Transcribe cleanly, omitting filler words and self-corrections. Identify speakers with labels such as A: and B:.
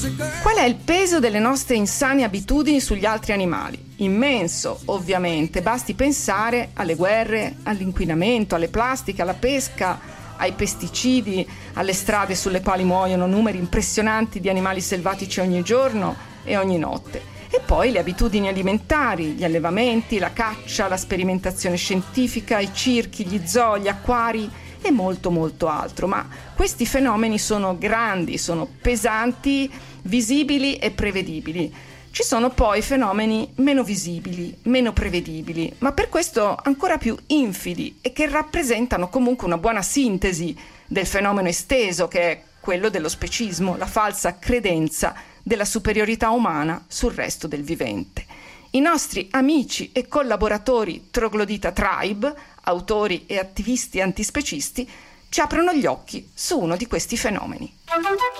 A: Qual è il peso delle nostre insane abitudini sugli altri animali? Immenso, ovviamente, basti pensare alle guerre, all'inquinamento, alle plastiche, alla pesca, ai pesticidi, alle strade sulle quali muoiono numeri impressionanti di animali selvatici ogni giorno e ogni notte. E poi le abitudini alimentari, gli allevamenti, la caccia, la sperimentazione scientifica, i circhi, gli zoo, gli acquari e molto molto altro. Ma questi fenomeni sono grandi, sono pesanti, visibili e prevedibili. Ci sono poi fenomeni meno visibili, meno prevedibili, ma per questo ancora più infidi e che rappresentano comunque una buona sintesi del fenomeno esteso che è quello dello specismo, la falsa credenza della superiorità umana sul resto del vivente. I nostri amici e collaboratori Troglodita Tribe, autori e attivisti antispecisti, ci aprono gli occhi su uno di questi fenomeni.